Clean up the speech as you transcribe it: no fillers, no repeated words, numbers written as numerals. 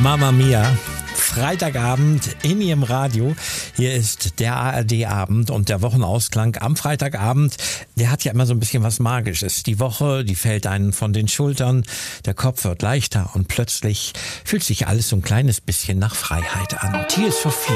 Mamma Mia. Freitagabend in Ihrem Radio. Hier ist der ARD-Abend und der Wochenausklang am Freitagabend. Der hat ja immer so ein bisschen was Magisches. Die Woche, die fällt einen von den Schultern, der Kopf wird leichter und plötzlich fühlt sich alles so ein kleines bisschen nach Freiheit an. Tears for Fears.